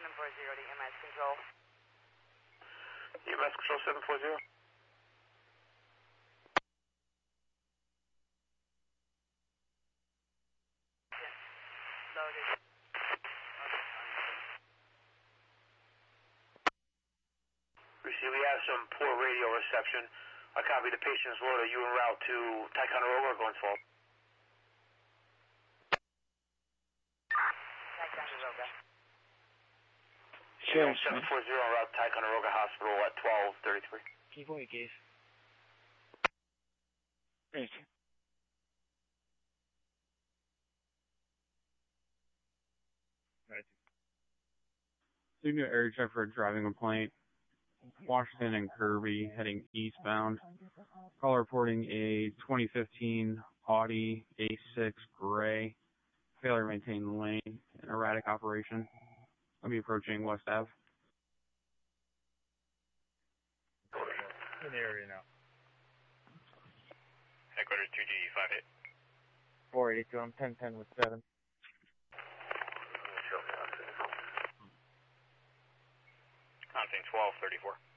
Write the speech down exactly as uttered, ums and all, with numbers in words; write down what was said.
seven four zero to E M S Control. E M S Control seven four zero. Loaded. Receive, we have some poor radio reception. I copy the patient's loaded. You en route to Ticonderoga or Glensfall? Ticonderoga. Sure. seven four zero en route to Ticonderoga Hospital at twelve thirty-three. Keep what you gave. Thank you. Signal area check for a driving complaint. Washington and Kirby heading eastbound. Call reporting a twenty fifteen Audi A six gray. Failure to maintain lane. An erratic operation. I'll be approaching West Ave. In the area now. Headquarters two G five eight. four eighty-two, I'm ten ten with seven. Counting twelve thirty-four.